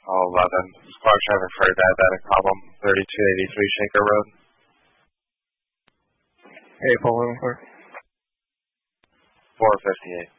11. Squad traffic for diabetic problem, 3283 Shaker Road. Hey, Paul, 458.